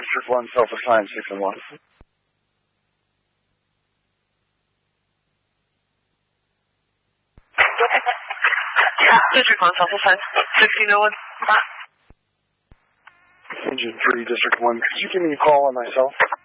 District 1, self-assigned 6 and 1. District 1, self-assigned 1601. Engine 3, District 1, could you give me a call on my cell?